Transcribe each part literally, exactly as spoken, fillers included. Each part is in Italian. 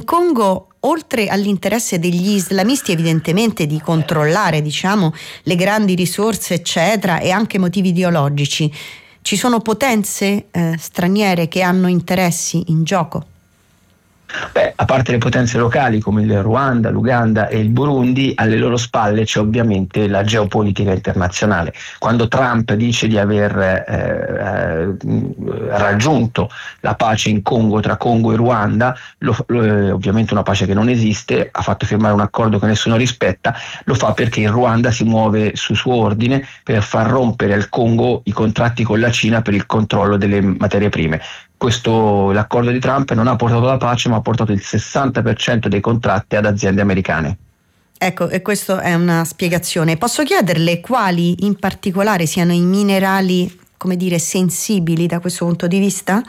Congo, oltre all'interesse degli islamisti evidentemente di controllare, diciamo, le grandi risorse eccetera, e anche motivi ideologici, ci sono potenze eh, straniere che hanno interessi in gioco? Beh, a parte le potenze locali come il Ruanda, l'Uganda e il Burundi, alle loro spalle c'è ovviamente la geopolitica internazionale. Quando Trump dice di aver eh, raggiunto la pace in Congo, tra Congo e Ruanda, lo, lo, ovviamente una pace che non esiste, ha fatto firmare un accordo che nessuno rispetta, lo fa perché il Ruanda si muove su suo ordine per far rompere al Congo i contratti con la Cina per il controllo delle materie prime. Questo, l'accordo di Trump non ha portato la pace, ma ha portato il sessanta per cento dei contratti ad aziende americane. Ecco, e questa è una spiegazione. Posso chiederle quali in particolare siano i minerali, come dire, sensibili da questo punto di vista?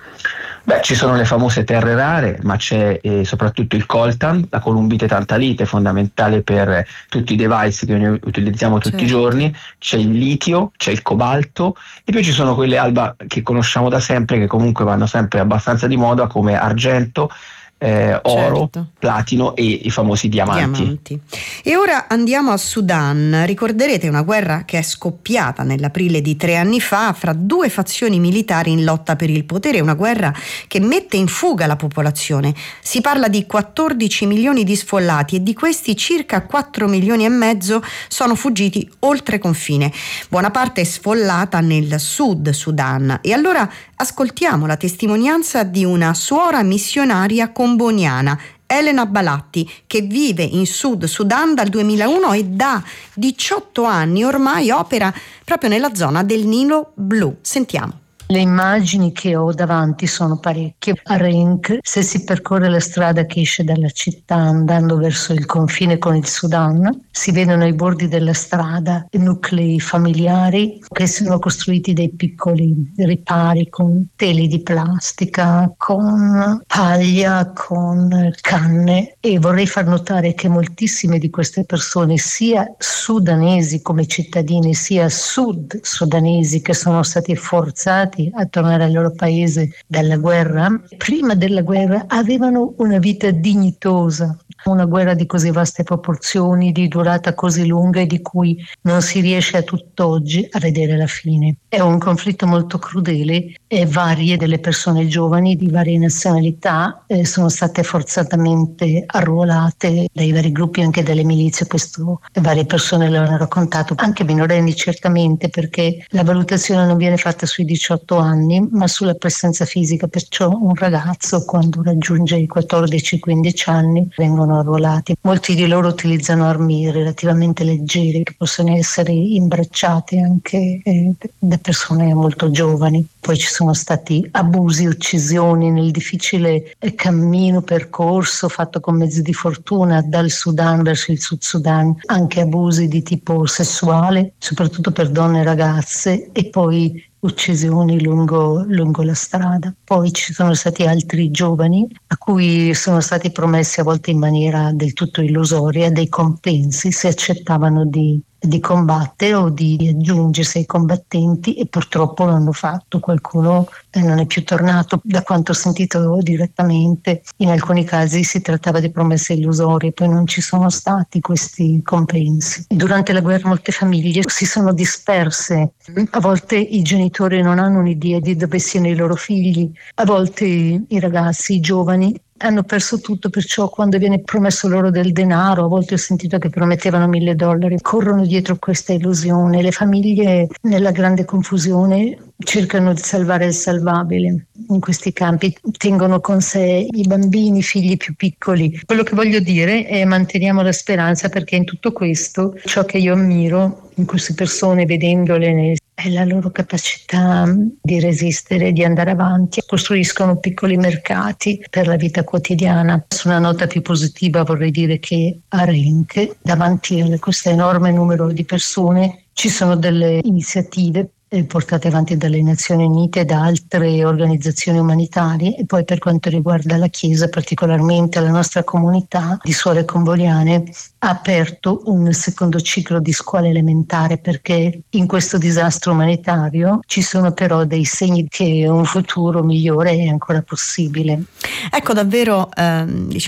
Beh, ci sono le famose terre rare, ma c'è eh, soprattutto il coltan, la columbite tantalite, fondamentale per tutti i device che noi utilizziamo tutti certo. i giorni, c'è il litio, c'è il cobalto, e poi ci sono quelle alba che conosciamo da sempre, che comunque vanno sempre abbastanza di moda, come argento, Eh, oro, certo. platino e i famosi diamanti. diamanti. E ora andiamo a Sudan. Ricorderete una guerra che è scoppiata nell'aprile di tre anni fa fra due fazioni militari in lotta per il potere, una guerra che mette in fuga la popolazione. Si parla di quattordici milioni di sfollati e di questi circa quattro milioni e mezzo sono fuggiti oltre confine. Buona parte è sfollata nel sud Sudan. E allora ascoltiamo la testimonianza di una suora missionaria comboniana, Elena Balatti, che vive in Sud Sudan dal duemilauno e da diciotto anni ormai opera proprio nella zona del Nilo Blu. Sentiamo. Le immagini che ho davanti sono parecchie. A Renk, se si percorre la strada che esce dalla città andando verso il confine con il Sudan, si vedono ai bordi della strada nuclei familiari che sono costruiti dei piccoli ripari con teli di plastica, con paglia, con canne, e vorrei far notare che moltissime di queste persone, sia sudanesi come cittadini, sia sud sudanesi che sono stati forzati a tornare al loro paese dalla guerra, prima della guerra avevano una vita dignitosa. Una guerra di così vaste proporzioni, di durata così lunga e di cui non si riesce a tutt'oggi a vedere la fine. È un conflitto molto crudele e varie delle persone giovani di varie nazionalità eh, sono state forzatamente arruolate dai vari gruppi, anche dalle milizie. Questo varie persone lo hanno raccontato, anche minorenni certamente, perché la valutazione non viene fatta sui diciotto anni ma sulla presenza fisica, perciò un ragazzo quando raggiunge i quattordici quindici anni vengono arruolati. Molti di loro utilizzano armi relativamente leggere che possono essere imbracciate anche eh, da persone molto giovani. Poi ci sono stati abusi, uccisioni nel difficile eh, cammino percorso fatto con mezzi di fortuna dal Sudan verso il Sud Sudan, anche abusi di tipo sessuale, soprattutto per donne e ragazze, e poi uccisioni lungo, lungo la strada. Poi ci sono stati altri giovani a cui sono stati promessi, a volte in maniera del tutto illusoria, dei compensi se accettavano di di combattere o di aggiungersi ai combattenti, e purtroppo l'hanno fatto. Qualcuno eh, non è più tornato. Da quanto ho sentito direttamente, in alcuni casi si trattava di promesse illusorie, poi non ci sono stati questi compensi. Durante la guerra molte famiglie si sono disperse, a volte i genitori non hanno un'idea di dove siano i loro figli, a volte i ragazzi, i giovani hanno perso tutto, perciò quando viene promesso loro del denaro, a volte ho sentito che promettevano mille dollari, corrono dietro questa illusione. Le famiglie nella grande confusione cercano di salvare il salvabile. In questi campi tengono con sé i bambini, i figli più piccoli. Quello che voglio dire è: manteniamo la speranza, perché in tutto questo ciò che io ammiro in queste persone, vedendole, è la loro capacità di resistere, di andare avanti. Costruiscono piccoli mercati per la vita quotidiana. Su una nota più positiva vorrei dire che a Renk, davanti a questo enorme numero di persone, ci sono delle iniziative portate avanti dalle Nazioni Unite e da altre organizzazioni umanitarie. E poi, per quanto riguarda la Chiesa, particolarmente la nostra comunità di suore comboniane ha aperto un secondo ciclo di scuola elementare, perché in questo disastro umanitario ci sono però dei segni che un futuro migliore è ancora possibile. Ecco, davvero eh, diciamo